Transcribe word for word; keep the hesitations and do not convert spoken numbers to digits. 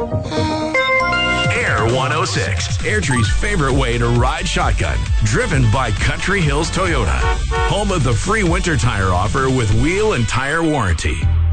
Air one oh six, Airtree's favorite way to ride shotgun. Driven by Country Hills Toyota. Home of the free winter tire offer with wheel and tire warranty.